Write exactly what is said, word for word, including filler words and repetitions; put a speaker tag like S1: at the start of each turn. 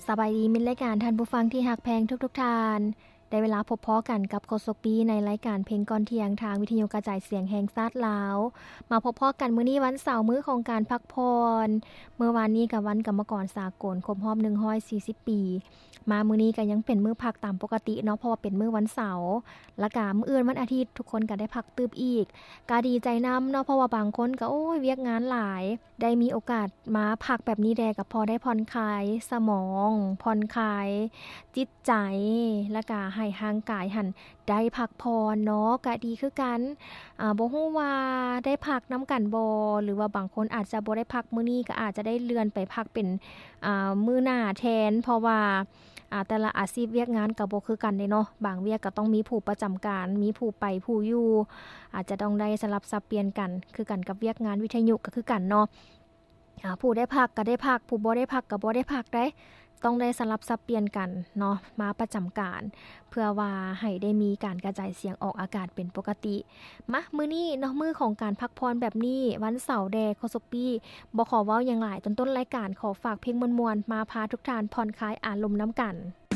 S1: สบายดีมิตรรายการท่านผู้ฟังที่ฮักแพงทุกๆทท่านได้เวลาพบพ้อกันกับโคศกปีในรายการเพลงก่อนเที่ยงทางวิทยุกระจายเสียงแห่งชาติลาวมาพบพ้อกันมื้อนี้วันเสาร์มื้อของการพักพรเมื่อวานนี้กับวันกรรมกรสากลครบรอบหนึ่งร้อยสี่สิบปีมามื้อนี้ก็ยังเป็นมื้อพักตามปกติเนาะเพราะว่าเป็นมื้อวันเสาร์แล้วก็มื้ออื่นวันอาทิตย์ทุกคนก็ได้พักตืบอีกก็ดีใจนำเนาะเพราะว่าบางคนก็โอ้ยเวียกงานหลายได้มีโอกาสมาพักแบบนี้แดก็พอได้ผ่อนคลายสมองผ่อนคลายจิตใจแล้วก็ให้ร่างกายหันได้พักพรเนาะก็ดีคือกันอ่าบ่ฮู้ว่าได้พักนํากันบ่หรือว่าบางคนอาจจะบ่ได้พักมื้อนี้ก็อาจจะได้เลื่อนไปพักเป็นอ่ามื้อหน้าแทนเพราะว่าอ่าแต่ละอาชีพเวียกงานก็บ่คือกันเด้เนาะบางเวียกก็ต้องมีผู้ประจําการมีผู้ไปผู้อยู่อาจจะต้องได้สลับสับเปลี่ยนกันคือกันกับเวียกงานวิทยุก็คือกันเนาะอ่าผู้ได้พักก็ได้พักผู้บ่ได้พักก็บ่ได้พักได้ต้องได้สลับสับเปลี่ยนกันเนาะมาประจําการเพื่อว่าให้ได้มีการกระจายเสียงออกอากาศเป็นปกติมามื้อนี้เนาะมื้อของการพักพรแบบนี้วันเสาร์แดโคศกปีบ่ขอเว้าหยังหลายต้นๆรายการขอฝากเพลงม่วนๆมาพาทุกท่านผ่อนคลายอารมณ์นํากัน